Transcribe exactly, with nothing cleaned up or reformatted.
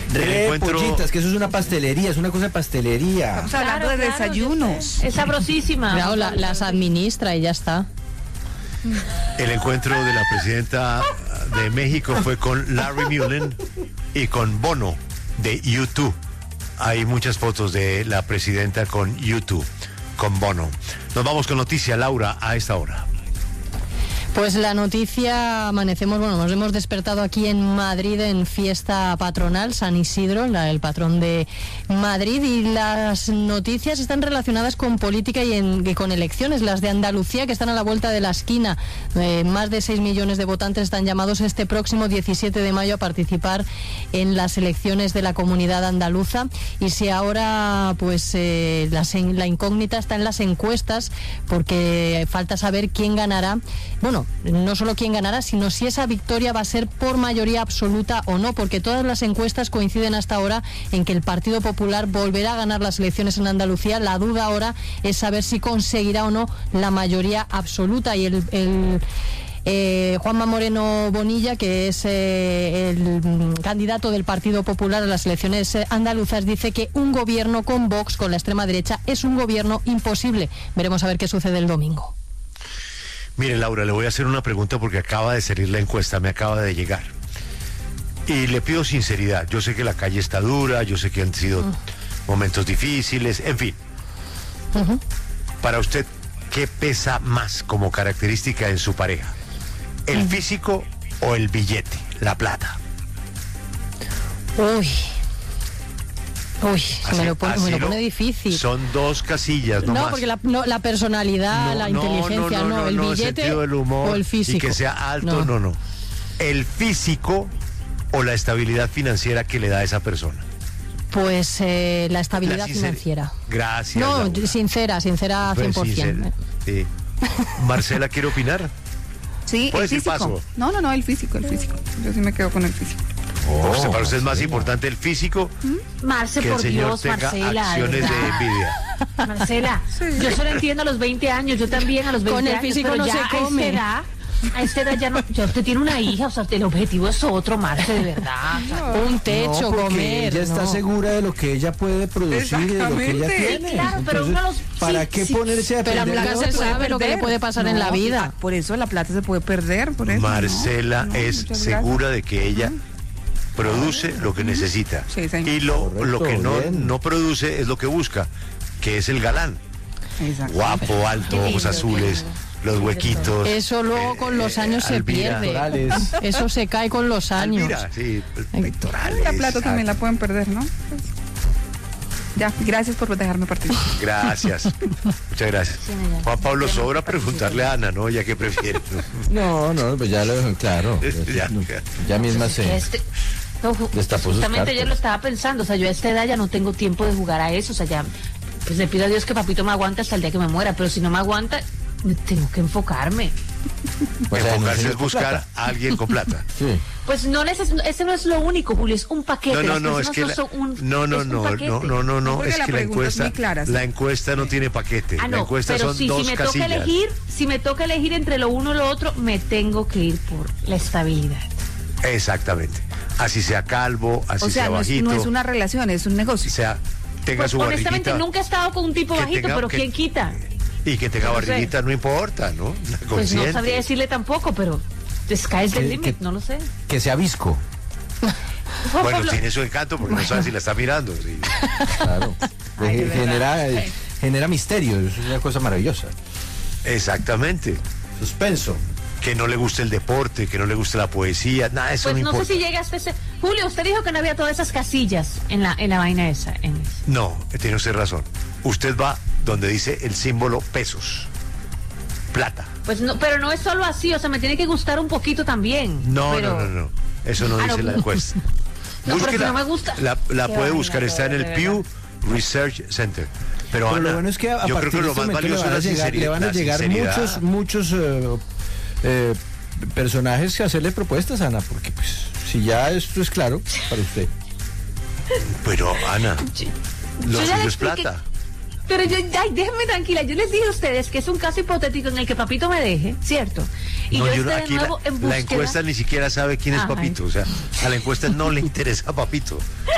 Re encuentro... pollitas, que eso es una pastelería, es una cosa de pastelería. Estamos hablando Claro, de claro, desayunos. Es sabrosísima. Claro, la- las administra y ya está. El encuentro de la presidenta de México fue con Larry Mullen y con Bono de U dos. Hay muchas fotos de la presidenta con U dos, con Bono. Nos vamos con noticia, Laura, a esta hora. Pues la noticia, amanecemos, bueno, nos hemos despertado aquí en Madrid en fiesta patronal, San Isidro, la, el patrón de Madrid, y las noticias están relacionadas con política y, en, y con elecciones, las de Andalucía, que están a la vuelta de la esquina. Eh, más de seis millones de votantes están llamados este próximo diecisiete de mayo a participar en las elecciones de la comunidad andaluza, y si ahora pues eh, las, la incógnita está en las encuestas, porque falta saber quién ganará, bueno, no solo quién ganará, sino si esa victoria va a ser por mayoría absoluta o no, porque todas las encuestas coinciden hasta ahora en que el Partido Popular volverá a ganar las elecciones en Andalucía. La duda ahora es saber si conseguirá o no la mayoría absoluta, y el... el Eh, Juanma Moreno Bonilla, que es eh, el candidato del Partido Popular a las elecciones andaluzas, dice que un gobierno con Vox, con la extrema derecha, es un gobierno imposible. Veremos a ver qué sucede el domingo. Mire, Laura, le voy a hacer una pregunta porque acaba de salir la encuesta, me acaba de llegar. Y le pido sinceridad. Yo sé que la calle está dura, yo sé que han sido uh. momentos difíciles, en fin. Uh-huh. Para usted, ¿qué pesa más como característica en su pareja? ¿El uh-huh. físico o el billete, la plata? Uy... Uy, así, me, lo pone, me lo pone lo, difícil. Son dos casillas, no, no más. porque la, no, la personalidad, no, la no, inteligencia, no, no, no, el no, billete el del humor, o el físico. Y que sea alto, no. no, no. El físico o la estabilidad financiera que le da a esa persona. Pues eh, la estabilidad la financiera. Gracias. No, Laura. sincera, sincera pues cien por ciento. Sí. Marcela, ¿quiere opinar? Sí, el físico. Paso? No, no, no, el físico, el físico. Yo sí me quedo con el físico. Oh, usted, para usted es más importante el físico ¿Mm? Marce, que el por señor Dios, tenga Marcela, acciones de, de envidia. Marcela, sí. Yo solo entiendo a los veinte años, yo también a los veinte con el años, físico pero no ya se come. A esta edad, a esta edad ya no, ya usted tiene una hija, o sea, el objetivo es otro, Marce, de verdad. O sea, un techo, no, comer. Ella está no. segura de lo que ella puede producir y de lo que ella tiene. Sí, claro, pero Entonces, uno los, ¿para sí, qué sí, ponerse a pero aprender? nunca se sabe lo que le puede pasar no, en la vida. Por eso la plata se puede perder, por eso. Marcela no, no, es segura de que ella produce lo que necesita. Sí, y lo, Correcto, lo que no, bien. no produce es lo que busca, que es el galán. Exacto. Guapo, alto, Qué lindo, ojos azules, los huequitos. Eso luego eh, con los años eh, se Alvira. pierde. Pectorales. Eso se cae con los años. Alvira, sí, pectorales. La plata también la pueden perder, ¿no? Pues, ya, gracias por dejarme participar. Gracias, muchas gracias. Juan Pablo, sobra preguntarle a Ana, ¿no? Ya que prefiere. No, no, pues ya lo, claro. Ya, ya, ya. ya misma se este, no, destapó sus justamente cartas. ayer lo estaba pensando, o sea, yo a esta edad ya no tengo tiempo de jugar a eso, o sea, ya, pues le pido a Dios que papito me aguante hasta el día que me muera, pero si no me aguanta, tengo que enfocarme. O sea, Enfocarse no es buscar plata. a alguien con plata. Sí. Pues no neces ese no es lo único, Julio, es un paquete. No, no, Las no, es personas que la, son un, no, no, es un no, paquete. no, no, no, no, Porque es la que la pregunta es encuesta, muy clara, sí. la encuesta no tiene paquete. Ah, La no, encuesta pero son sí, dos si me casillas. toca elegir, si me toca elegir entre lo uno y lo otro, me tengo que ir por la estabilidad. Exactamente. Así sea calvo, así O sea, sea no es, bajito, no es una relación, es un negocio. sea tenga Pues su honestamente barriguita. nunca he estado con un tipo que bajito, tenga- pero que- ¿quién quita? Y que tenga No sé. barriguita no importa, ¿no? La Pues no consciente. sabría decirle tampoco, pero sky's the Que- limit, que- no lo sé. Que sea visco. Juan Bueno, Pablo, tiene su encanto porque no sabe si la está mirando. Sí. Claro. Ay, de Ge- verdad. genera, eh, genera misterio, es una cosa maravillosa. Exactamente. Suspenso. Que no le guste el deporte, que no le guste la poesía, nada, eso pues no no importa. sé si llega hasta ese... Julio, usted dijo que no había todas esas casillas en la, en la vaina esa. En... No, tiene usted razón. Usted va donde dice el símbolo pesos. Plata. Pues no, pero no es solo así, o sea, me tiene que gustar un poquito también. No, pero... no, no, no. Eso no Ah, dice no. la encuesta. No, pero Búsquela. si no me gusta. La, la Qué puede vaina, buscar, está en el de Pew Research Center. Pero, Pero Ana, lo bueno es que a, a yo creo partir que de lo este más momento le valioso van a es la llegar, sinceridad. le van a la llegar sinceridad. muchos, muchos eh, eh, personajes que hacerle propuestas, Ana, porque pues si ya esto es claro para usted. Pero, Ana, lo Yo ya suyo le es expliqué- plata. Pero yo, ay, déjenme tranquila, yo les dije a ustedes que es un caso hipotético en el que papito me deje, ¿cierto? Y No, yo yo esté no- de aquí la, nuevo en la búsqueda. encuesta ni siquiera sabe quién es Ajá. Papito. O sea, a la encuesta no le interesa Papito.